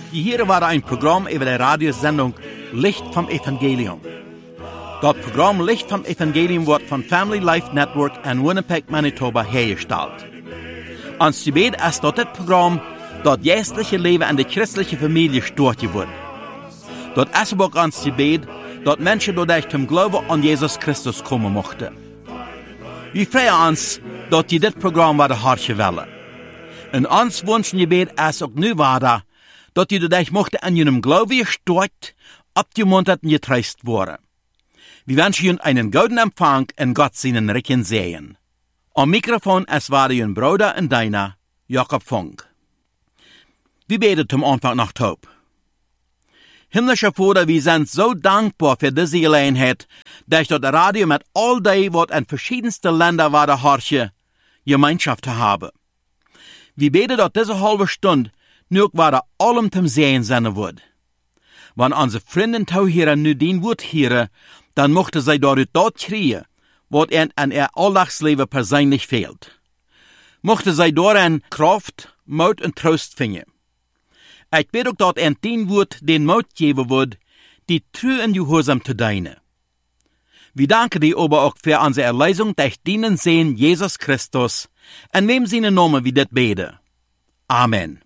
Hier war ein Programm über die Radiosendung Licht vom Evangelium. Das Programm Licht vom Evangelium wird von Family Life Network in Winnipeg, Manitoba hergestellt. Ons gebed ist dat dit Programm dat geestliche Leben in der christlichen Familie stärken wird. Dat ist aber auch ons gebed dat Menschen dadurch zum Glauben an Jesus Christus kommen mochten. Wir freuen uns, dat die dit Programm werden hartje willen. En ons wünschen gebed ist auch nu wahr, dat die dadurch mochten an jenem Glauben gestärkt, abgemuntert und getröst worden. Wir wünschen Ihnen einen guten Empfang und Gott seinen Recken sehen. Am Mikrofon es war Ihr Bruder und deiner, Jakob Funk. Wir beten zum Anfang nach Taub. Himmlischer Vater, wir sind so dankbar für diese Gelegenheit, dass das Radio mit all dem, was in verschiedensten Ländern war, der Harche, Gemeinschaft haben. Wir beten, dass diese halbe Stunde nur war allem zum Sehen sein wird. Wenn unsere Freunde hier nu den Wort hören, dann mochte sie dadurch dort kriegen, was ihnen an ihr Alltagsleben persönlich fehlt. Mochte sie darin Kraft, Mut und Trost finden. Ich bete auch, dass ihnen den Wort den Mut geben wird, die treu und gehorsam zu dienen. Wir danken dir aber auch für unsere Erlösung durch deinen Sohn Jesus Christus, in wem seinen Namen wir das beten. Amen.